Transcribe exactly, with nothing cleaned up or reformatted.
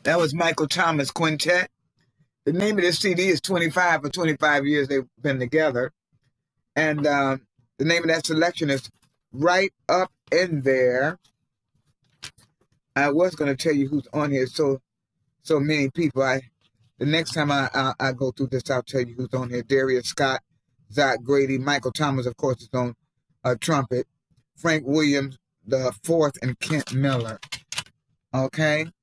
That was Michael Thomas Quintet. The name of this C D is twenty-five for twenty-five years they've been together. And um, the name of that selection is Right Up in There. I was going to tell you who's on here. So so many people. I The next time I, I, I go through this, I'll tell you who's on here. Darius Scott, Zach Grady, Michael Thomas, of course, is on uh, trumpet. Frank Williams, the fourth, and Kent Miller. Okay?